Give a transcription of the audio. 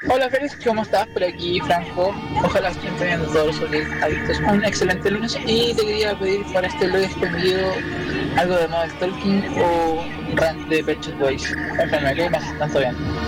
Hola Félix, ¿cómo estás? Por aquí, Franco. Ojalá estén teniendo todos los adictos un excelente lunes y te quería pedir para este lunes extendido algo de modo stalking o rant de Pet Shop Boys. Cuéntame, ¿qué más estás viendo?